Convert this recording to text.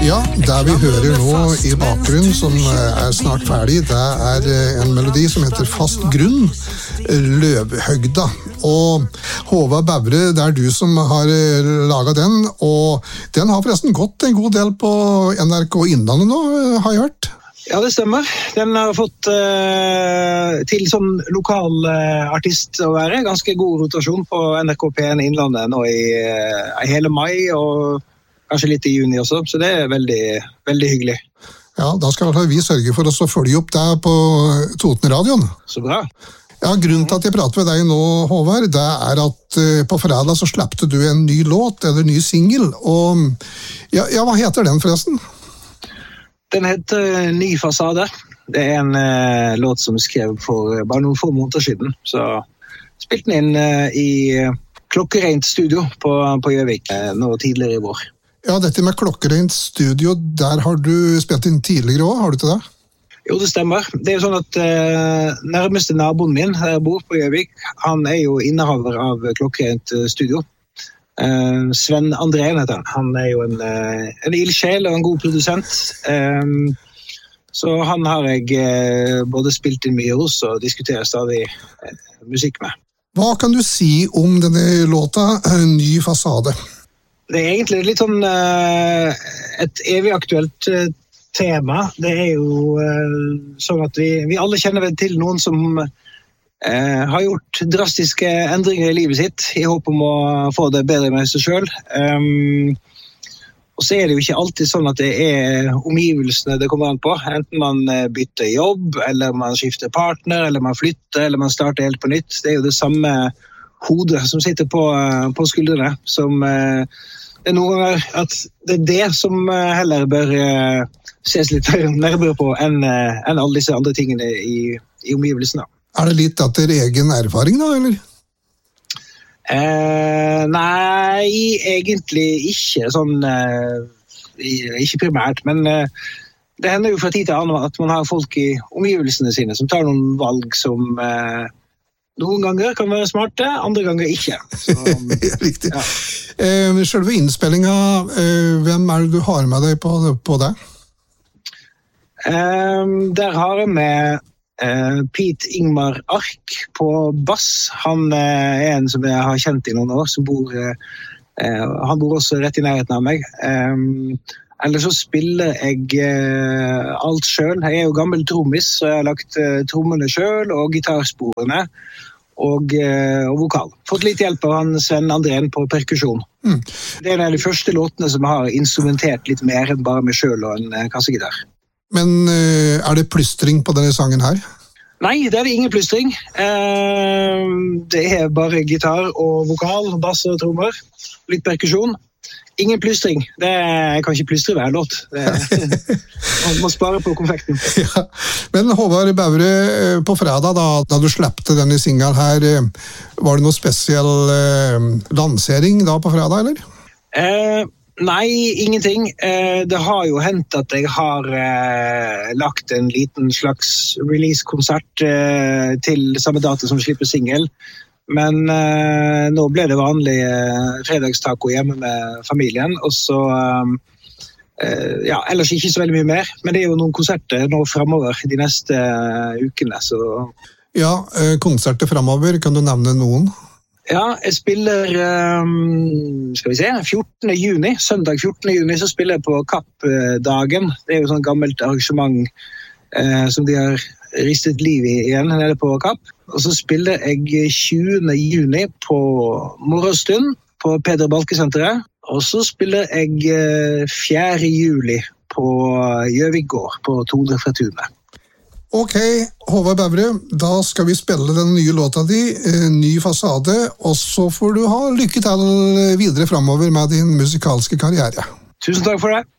Ja, det vi hører nå i bakgrunnen, som snart ferdig, det en melodi som heter Fast grunn, Løvhøgda. Og Håvard Bævre, det du som har laget den, og den har forresten gått en god del på NRK Innlandet nå, har jeg hørt. Ja, det stemmer. Den har fått til sånn lokal artist å være. Ganske god rotasjon på NRK P1 Innlandet nå i hele mai, og kanskje litt i juni også, så det veldig, veldig hyggelig. Ja, da skal vi sørge for oss å følge opp deg på Toten-radioen. Så bra. Ja, grunnen til at jeg prater med deg nå, Håvard, det at på fredag så slappte du en ny låt, eller ny single, og ja, hva heter den forresten? Den heter Ny fasade. Det en låt som skrev for bare noen få måneder siden, så spilte den inn i klokkereint studio på Gjøvik nå tidligere i vår. Ja, dette med klokkereint studio, der har du spilt inn tidligere også, har du til det? Jo, det stemmer. Det jo sånn at nærmeste naboen min her bor på Gjøvik, han jo innehaver av klokkereint studio. Sven Andrén heter han. Han jo en ildsjel og en god produsent. Så han har jeg både spilt inn mye hos og diskuterer stadig musikk med. Hva kan du si om denne låta, Ny fasade? Det egentlig litt sånn et evig aktuelt tema. Det jo sånn at vi alle kjenner vel til noen som har gjort drastiske endringer i livet sitt i håp om å få det bedre med seg selv. Og så det jo ikke alltid sånn at det omgivelsene det kommer an på. Enten man bytter jobb, eller man skifter partner, eller man flytter, eller man starter helt på nytt. Det jo det samme hodet som sitter på skuldrene, som det noen ganger at det det som heller bør ses litt nærmere på enn alle disse andre tingene i omgivelsene. Det litt etter egen erfaring da, eller? Nei, egentlig ikke sånn, ikke primært, men det hender jo fra tid til annen at man har folk i omgivelsene sine som tar noen valg som noen ganger kan være smarte, andre ganger ikke. Så, riktig. Ja. Selve innspillingen, hvem det du har med deg på det? Der har jeg med Pete Ingmar Ark på bass. Han en som jeg har kjent i noen år, som han bor også rett i nærheten av meg. Eller så spiller jeg alt selv. Jeg jo gammel trommis, så jeg har lagt trommene selv og gitarsporene og vokal. Fått litt hjelp av han Sven Andrén på perkusjon. Det en av de første låtene som har instrumentert litt mer enn bare meg selv og en kassegitar. Men det plystring på denne sangen her? Nei, det det ingen plystring. Det bare gitar og vokal, bass og trommer. Litt perkusjon. Ingen plystring. Jeg kan ikke plystre hver låt. Man må spare på konfekten. Ja. Men Håvard Bævre, på fredag da du slappte denne singelen her, var det noe spesiell lansering da på fredag, eller? Nei, ingenting. Det har jo hendt at jeg har lagt en liten slags release-konsert til samme dato som slipper single. Men nå ble det vanlig fredagstaco hjemme med familien, og så ellers ikke så veldig mye mer. Men det jo noen konserter nå fremover de neste ukene. Så. Ja, konserter fremover, kan du nevne noen? Ja, jeg spiller, 14. juni, søndag 14. juni, så spiller jeg på Kapp-dagen. Det jo sånn gammelt arrangement som de har ristet liv i igjen nede på Kapp. Og så spiller jeg 20. juni på Morgenstund på Peder Balke-senteret. Og så spiller jeg 4. juli på Gjøvik gård på Tone fra Tunet. Ok, Håvard Bævre, da skal vi spille den nye låta di, Ny fasade, og så får du ha lykke til videre fremover med din musikalske karriere. Tusen takk for det.